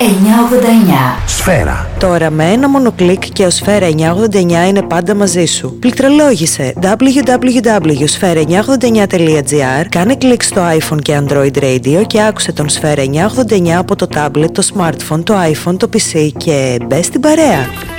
989. Σφαίρα. Τώρα με ένα μόνο κλικ και ο Σφαίρα 989 είναι πάντα μαζί σου. Πληκτρολόγησε www.sfera989.gr, κάνε κλικ στο iPhone και Android Radio και άκουσε τον Σφαίρα 989 από το tablet, το smartphone, το iPhone, το PC και μπες στην παρέα.